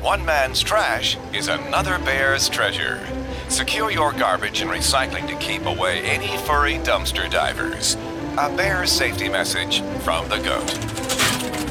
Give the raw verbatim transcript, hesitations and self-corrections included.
One man's trash is another bear's treasure. Secure your garbage and recycling to keep away any furry dumpster divers. A bear safety message from the GOAT.